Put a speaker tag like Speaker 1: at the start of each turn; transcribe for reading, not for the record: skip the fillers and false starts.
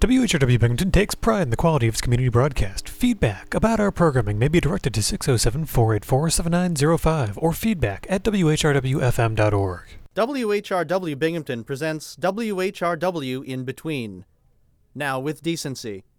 Speaker 1: WHRW Binghamton takes pride in the quality of its community broadcast. Feedback about our programming may be directed to 607-484-7905 or feedback at whrwfm.org.
Speaker 2: WHRW Binghamton presents WHRW In Between. Now with decency.